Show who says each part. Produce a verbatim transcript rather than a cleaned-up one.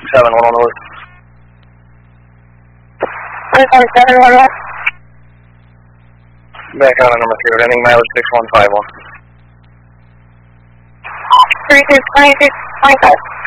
Speaker 1: seven, one on the list.
Speaker 2: three forty-seven, one left.
Speaker 1: Back on at number three, ending mileage six one five one.
Speaker 2: three six twenty-six twenty-five.